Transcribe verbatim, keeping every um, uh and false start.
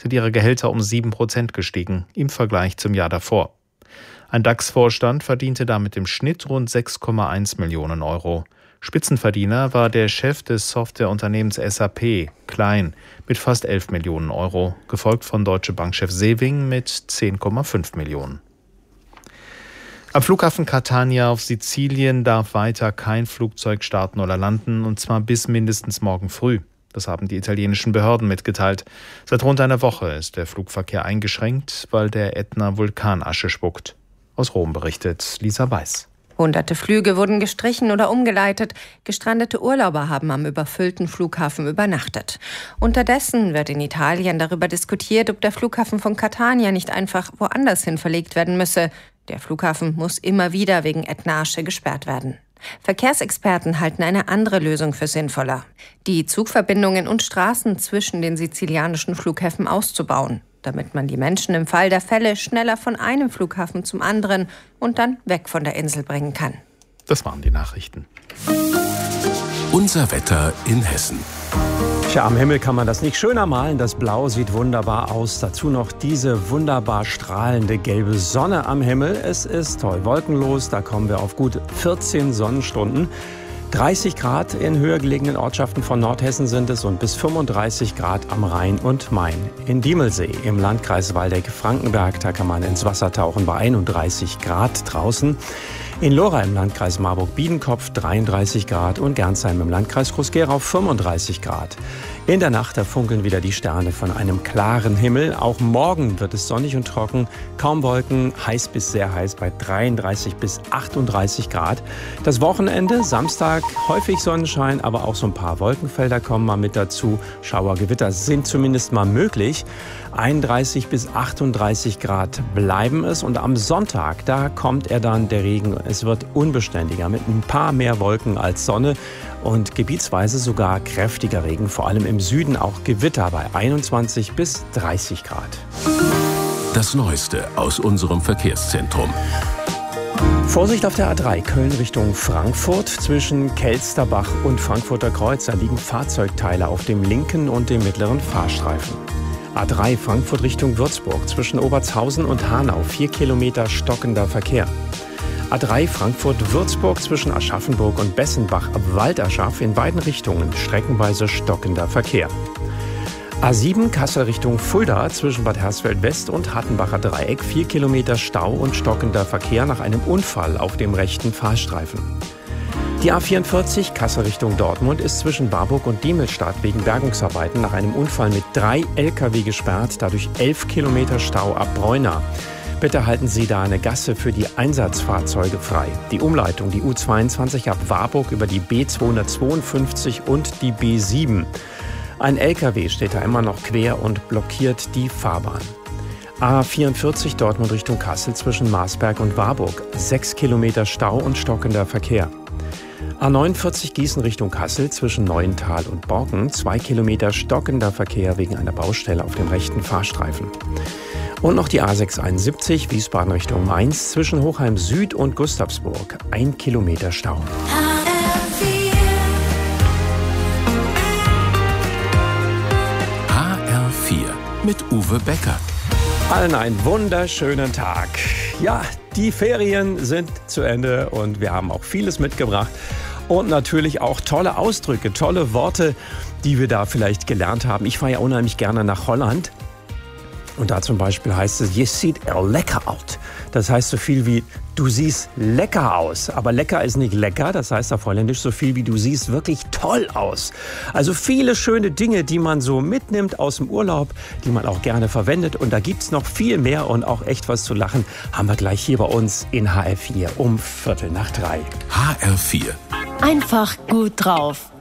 sind ihre Gehälter um sieben Prozent gestiegen im Vergleich zum Jahr davor. Ein DAX-Vorstand verdiente damit im Schnitt rund sechs Komma eins Millionen Euro. Spitzenverdiener war der Chef des Softwareunternehmens S A P, Klein, mit fast elf Millionen Euro, gefolgt von Deutsche Bank-Chef Sewing mit zehn Komma fünf Millionen. Am Flughafen Catania auf Sizilien darf weiter kein Flugzeug starten oder landen, und zwar bis mindestens morgen früh. Das haben die italienischen Behörden mitgeteilt. Seit rund einer Woche ist der Flugverkehr eingeschränkt, weil der Ätna Vulkanasche spuckt. Aus Rom berichtet Lisa Weiß. Hunderte Flüge wurden gestrichen oder umgeleitet. Gestrandete Urlauber haben am überfüllten Flughafen übernachtet. Unterdessen wird in Italien darüber diskutiert, ob der Flughafen von Catania nicht einfach woanders hin verlegt werden müsse. Der Flughafen muss immer wieder wegen Ätna-Asche gesperrt werden. Verkehrsexperten halten eine andere Lösung für sinnvoller: die Zugverbindungen und Straßen zwischen den sizilianischen Flughäfen auszubauen, damit man die Menschen im Fall der Fälle schneller von einem Flughafen zum anderen und dann weg von der Insel bringen kann. Das waren die Nachrichten. Unser Wetter in Hessen. Tja, am Himmel kann man das nicht schöner malen. Das Blau sieht wunderbar aus. Dazu noch diese wunderbar strahlende gelbe Sonne am Himmel. Es ist toll wolkenlos. Da kommen wir auf gut vierzehn Sonnenstunden. dreißig Grad in höher gelegenen Ortschaften von Nordhessen sind es und bis fünfunddreißig Grad am Rhein und Main. In Diemelsee im Landkreis Waldeck-Frankenberg, da kann man ins Wasser tauchen bei einunddreißig Grad draußen. In Lora im Landkreis Marburg-Biedenkopf dreiunddreißig Grad und Gernsheim im Landkreis Groß-Gerau fünfunddreißig Grad. In der Nacht, da funkeln wieder die Sterne von einem klaren Himmel. Auch morgen wird es sonnig und trocken, kaum Wolken, heiß bis sehr heiß bei dreiunddreißig bis achtunddreißig Grad. Das Wochenende, Samstag, häufig Sonnenschein, aber auch so ein paar Wolkenfelder kommen mal mit dazu. Schauergewitter sind zumindest mal möglich. einunddreißig bis achtunddreißig Grad bleiben es, und am Sonntag, da kommt er dann, der Regen. Es wird unbeständiger mit ein paar mehr Wolken als Sonne und gebietsweise sogar kräftiger Regen, vor allem im Süden auch Gewitter bei einundzwanzig bis dreißig Grad. Das Neueste aus unserem Verkehrszentrum. Vorsicht auf der A drei Köln Richtung Frankfurt. Zwischen Kelsterbach und Frankfurter Kreuz, da liegen Fahrzeugteile auf dem linken und dem mittleren Fahrstreifen. A drei Frankfurt Richtung Würzburg. Zwischen Obertshausen und Hanau vier Kilometer stockender Verkehr. A drei Frankfurt-Würzburg zwischen Aschaffenburg und Bessenbach ab Walderschaff in beiden Richtungen streckenweise stockender Verkehr. A sieben Kassel Richtung Fulda zwischen Bad Hersfeld-West und Hattenbacher Dreieck vier Kilometer Stau und stockender Verkehr nach einem Unfall auf dem rechten Fahrstreifen. Die A vierundvierzig Kassel Richtung Dortmund ist zwischen Warburg und Diemelstadt wegen Bergungsarbeiten nach einem Unfall mit drei L K W gesperrt, dadurch elf Kilometer Stau ab Bräuna. Bitte halten Sie da eine Gasse für die Einsatzfahrzeuge frei. Die Umleitung, die U zweiundzwanzig ab Warburg über die B zweihundertzweiundfünfzig und die B sieben. Ein L K W steht da immer noch quer und blockiert die Fahrbahn. A vierundvierzig Dortmund Richtung Kassel zwischen Marsberg und Warburg. sechs Kilometer Stau und stockender Verkehr. A neunundvierzig Gießen Richtung Kassel zwischen Neuental und Borken. zwei Kilometer stockender Verkehr wegen einer Baustelle auf dem rechten Fahrstreifen. Und noch die A sechshunderteinundsiebzig Wiesbaden Richtung Mainz zwischen Hochheim Süd und Gustavsburg. Ein Kilometer Stau. H R vier mit Uwe Becker. Allen einen wunderschönen Tag. Ja, die Ferien sind zu Ende und wir haben auch vieles mitgebracht. Und natürlich auch tolle Ausdrücke, tolle Worte, die wir da vielleicht gelernt haben. Ich fahre ja unheimlich gerne nach Holland. Und da zum Beispiel heißt es, je sieht er lecker aus. Das heißt so viel wie, du siehst lecker aus. Aber lecker ist nicht lecker, das heißt auf Holländisch so viel wie, du siehst wirklich toll aus. Also viele schöne Dinge, die man so mitnimmt aus dem Urlaub, die man auch gerne verwendet. Und da gibt's noch viel mehr und auch echt was zu lachen, haben wir gleich hier bei uns in H R vier um Viertel nach drei. H R vier. Einfach gut drauf.